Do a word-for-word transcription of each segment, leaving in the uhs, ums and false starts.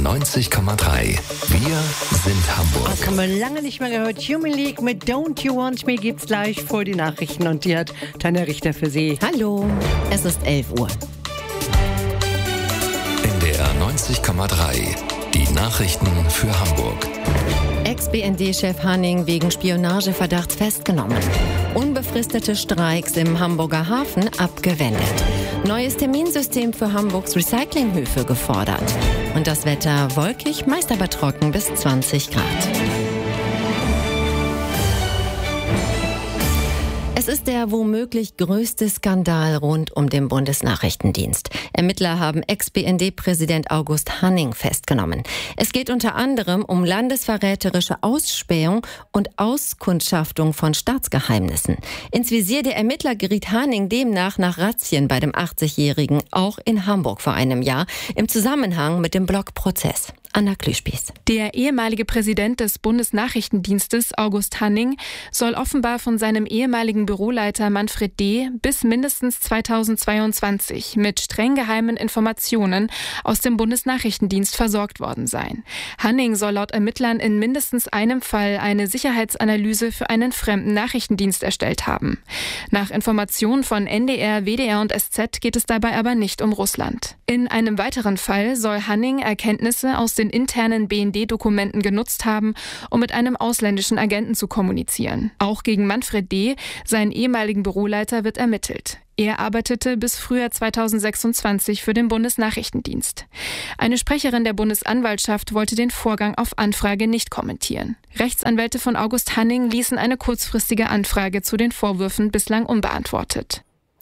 neunzig Komma drei. Wir sind Hamburg. Das haben wir lange nicht mehr gehört. Human League mit Don't You Want Me gibt's gleich vor die Nachrichten und die hat Tanja Richter für Sie. Hallo, es ist elf Uhr. In der neunzig Komma drei. Die Nachrichten für Hamburg. Ex-B N D-Chef Hanning wegen Spionageverdachts festgenommen. Unbefristete Streiks im Hamburger Hafen abgewendet. Neues Terminsystem für Hamburgs Recyclinghöfe gefordert. Und das Wetter wolkig, meist aber trocken bis zwanzig Grad. Es ist der womöglich größte Skandal rund um den Bundesnachrichtendienst. Ermittler haben Ex-B N D-Präsident August Hanning festgenommen. Es geht unter anderem um landesverräterische Ausspähung und Auskundschaftung von Staatsgeheimnissen. Ins Visier der Ermittler geriet Hanning demnach nach Razzien bei dem achtzigjährigen auch in Hamburg vor einem Jahr im Zusammenhang mit dem Blockprozess. Anna Klüspieß. Der ehemalige Präsident des Bundesnachrichtendienstes, August Hanning, soll offenbar von seinem ehemaligen Büroleiter Manfred D. bis mindestens zweitausendzweiundzwanzig mit streng geheimen Informationen aus dem Bundesnachrichtendienst versorgt worden sein. Hanning soll laut Ermittlern in mindestens einem Fall eine Sicherheitsanalyse für einen fremden Nachrichtendienst erstellt haben. Nach Informationen von N D R, W D R und S Z geht es dabei aber nicht um Russland. In einem weiteren Fall soll Hanning Erkenntnisse aus den internen B N D-Dokumenten genutzt haben, um mit einem ausländischen Agenten zu kommunizieren. Auch gegen Manfred D., seinen ehemaligen Büroleiter, wird ermittelt. Er arbeitete bis Frühjahr zweitausendsechsundzwanzig für den Bundesnachrichtendienst. Eine Sprecherin der Bundesanwaltschaft wollte den Vorgang auf Anfrage nicht kommentieren. Rechtsanwälte von August Hanning ließen eine kurzfristige Anfrage zu den Vorwürfen bislang unbeantwortet.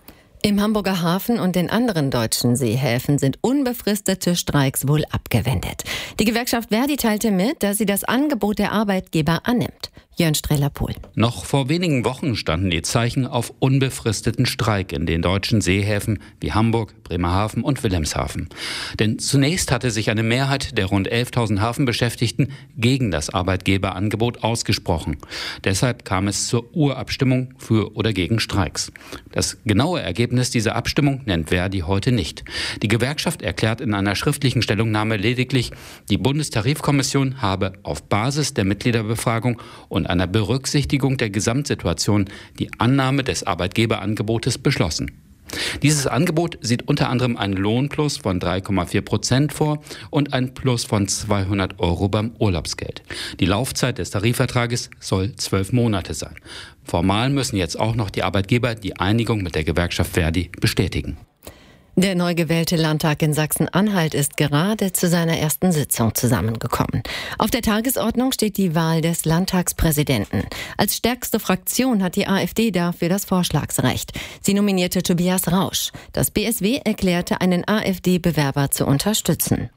Im Hamburger Hafen und den anderen deutschen Seehäfen sind unbefristete Streiks wohl abgewendet. Die Gewerkschaft Verdi teilte mit, dass sie das Angebot der Arbeitgeber annimmt. Jörn Streller-Pohl. Noch vor wenigen Wochen standen die Zeichen auf unbefristeten Streik in den deutschen Seehäfen wie Hamburg, Bremerhaven und Wilhelmshaven. Denn zunächst hatte sich eine Mehrheit der rund elftausend Hafenbeschäftigten gegen das Arbeitgeberangebot ausgesprochen. Deshalb kam es zur Urabstimmung für oder gegen Streiks. Das genaue Ergebnis dieser Abstimmung nennt Verdi heute nicht. Die Gewerkschaft erklärt in einer schriftlichen Stellungnahme lediglich, die Bundestarifkommission habe auf Basis der Mitgliederbefragung und einer Berücksichtigung der Gesamtsituation die Annahme des Arbeitgeberangebotes beschlossen. Dieses Angebot sieht unter anderem einen Lohnplus von drei Komma vier Prozent vor und ein Plus von zweihundert Euro beim Urlaubsgeld. Die Laufzeit des Tarifvertrages soll zwölf Monate sein. Formal müssen jetzt auch noch die Arbeitgeber die Einigung mit der Gewerkschaft Verdi bestätigen. Der neu gewählte Landtag in Sachsen-Anhalt ist gerade zu seiner ersten Sitzung zusammengekommen. Auf der Tagesordnung steht die Wahl des Landtagspräsidenten. Als stärkste Fraktion hat die AfD dafür das Vorschlagsrecht. Sie nominierte Tobias Rausch. Das B S W erklärte, einen AfD-Bewerber zu unterstützen.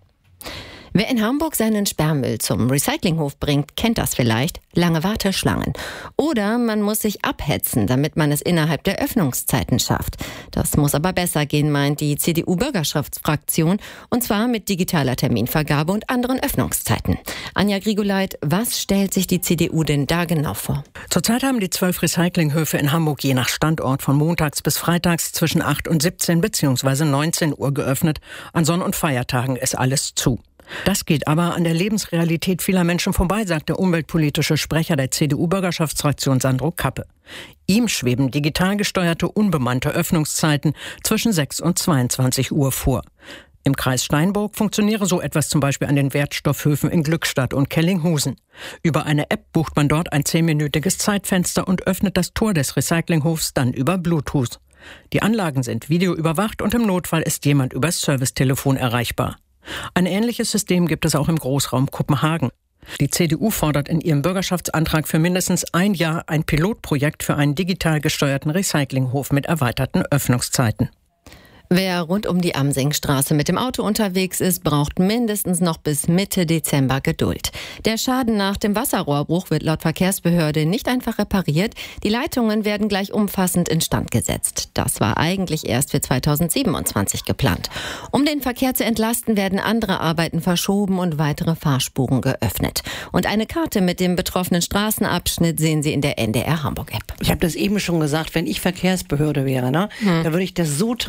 Wer in Hamburg seinen Sperrmüll zum Recyclinghof bringt, kennt das vielleicht. Lange Warteschlangen. Oder man muss sich abhetzen, damit man es innerhalb der Öffnungszeiten schafft. Das muss aber besser gehen, meint die C D U-Bürgerschaftsfraktion. Und zwar mit digitaler Terminvergabe und anderen Öffnungszeiten. Anja Grigoleit, was stellt sich die C D U denn da genau vor? Zurzeit haben die zwölf Recyclinghöfe in Hamburg je nach Standort von montags bis freitags zwischen acht und siebzehn bzw. neunzehn Uhr geöffnet. An Sonn- und Feiertagen ist alles zu. Das geht aber an der Lebensrealität vieler Menschen vorbei, sagt der umweltpolitische Sprecher der C D U-Bürgerschaftsfraktion Sandro Kappe. Ihm schweben digital gesteuerte, unbemannte Öffnungszeiten zwischen sechs und zweiundzwanzig Uhr vor. Im Kreis Steinburg funktioniere so etwas zum Beispiel an den Wertstoffhöfen in Glückstadt und Kellinghusen. Über eine App bucht man dort ein zehnminütiges Zeitfenster und öffnet das Tor des Recyclinghofs dann über Bluetooth. Die Anlagen sind videoüberwacht und im Notfall ist jemand übers Servicetelefon erreichbar. Ein ähnliches System gibt es auch im Großraum Kopenhagen. Die C D U fordert in ihrem Bürgerschaftsantrag für mindestens ein Jahr ein Pilotprojekt für einen digital gesteuerten Recyclinghof mit erweiterten Öffnungszeiten. Wer rund um die Amsingstraße mit dem Auto unterwegs ist, braucht mindestens noch bis Mitte Dezember Geduld. Der Schaden nach dem Wasserrohrbruch wird laut Verkehrsbehörde nicht einfach repariert. Die Leitungen werden gleich umfassend instand gesetzt. Das war eigentlich erst für zweitausendsiebenundzwanzig geplant. Um den Verkehr zu entlasten, werden andere Arbeiten verschoben und weitere Fahrspuren geöffnet. Und eine Karte mit dem betroffenen Straßenabschnitt sehen Sie in der N D R Hamburg App. Ich habe das eben schon gesagt, wenn ich Verkehrsbehörde wäre, ne, hm. da würde ich das so timen,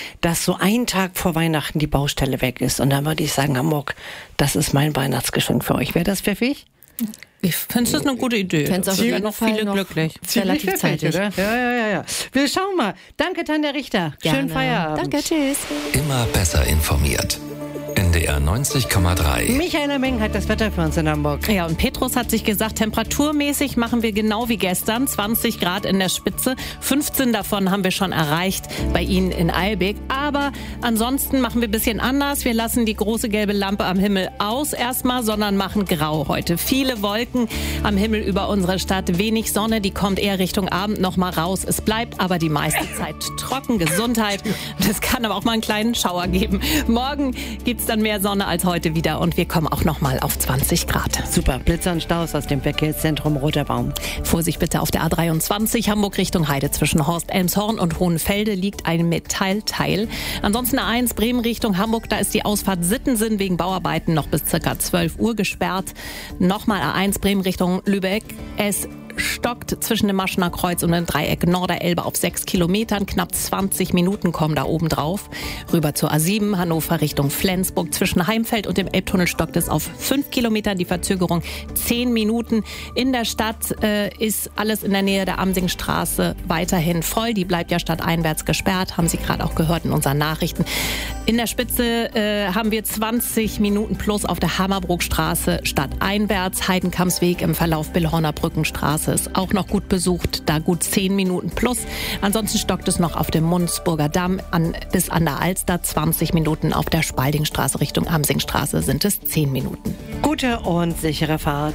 dass so ein Tag vor Weihnachten die Baustelle weg ist. Und dann würde ich sagen, Hamburg, das ist mein Weihnachtsgeschenk für euch. Wäre das pfiffig? Ich finde das eine gute Idee. Fände es auf jeden noch Fall viele noch glücklich. Relativ zeitig. Oder? Ja, ja, ja, ja. Wir schauen mal. Danke, Tanja Richter. Gerne. Schönen Feierabend. Danke, tschüss. Immer besser informiert. N D R neunzig Komma drei. Michael Meng hat das Wetter für uns in Hamburg. Ja, und Petrus hat sich gesagt, temperaturmäßig machen wir genau wie gestern, zwanzig Grad in der Spitze. fünfzehn davon haben wir schon erreicht bei Ihnen in Eilbek. Aber ansonsten machen wir ein bisschen anders. Wir lassen die große gelbe Lampe am Himmel aus erstmal, sondern machen grau heute. Viele Wolken am Himmel über unsere Stadt, wenig Sonne, die kommt eher Richtung Abend noch mal raus. Es bleibt aber die meiste Zeit trocken, Gesundheit. Es kann aber auch mal einen kleinen Schauer geben. Morgen gibt's dann mehr Sonne als heute wieder und wir kommen auch noch mal auf zwanzig Grad. Super, Blitzer und Staus aus dem Verkehrszentrum Roter Baum. Vorsicht bitte auf der A dreiundzwanzig, Hamburg Richtung Heide. Zwischen Horst Elmshorn und Hohenfelde liegt ein Metallteil. Ansonsten A eins Bremen Richtung Hamburg, da ist die Ausfahrt Sittensinn wegen Bauarbeiten noch bis ca. zwölf Uhr gesperrt. Nochmal A eins Bremen Richtung Lübeck. Es stockt zwischen dem Maschener Kreuz und dem Dreieck Norderelbe auf sechs Kilometern. Knapp zwanzig Minuten kommen da oben drauf. Rüber zur A sieben, Hannover Richtung Flensburg. Zwischen Heimfeld und dem Elbtunnel stockt es auf fünf Kilometern. Die Verzögerung zehn Minuten. In der Stadt äh, ist alles in der Nähe der Amsingstraße weiterhin voll. Die bleibt ja stadteinwärts gesperrt, haben Sie gerade auch gehört in unseren Nachrichten. In der Spitze äh, haben wir zwanzig Minuten plus auf der Hammerbrookstraße stadteinwärts. Heidenkampsweg im Verlauf Billhorner Brückenstraße ist auch noch gut besucht, da gut zehn Minuten plus. Ansonsten stockt es noch auf dem Mundsburger Damm an, bis an der Alster, zwanzig Minuten. Auf der Spaldingstraße Richtung Amsingstraße sind es zehn Minuten. Gute und sichere Fahrt.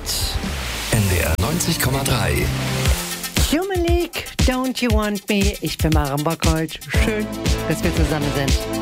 N D R neunzig Komma drei. Human League, Don't You Want Me? Ich bin Maren Bockhold. Schön, dass wir zusammen sind.